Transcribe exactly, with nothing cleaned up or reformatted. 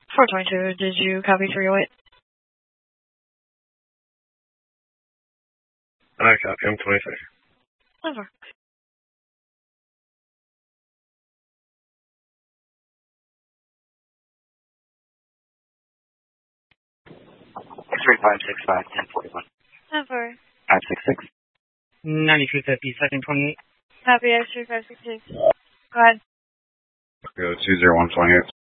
four twenty-two, did you copy three oh eight? I copy, I'm twenty-six. Over. X-ray five six five, ten forty-one. Over. five six six. ninety-three fifty, second twenty-eight. Copy, X-ray five six six. Go ahead. Go two zero one twenty-eight.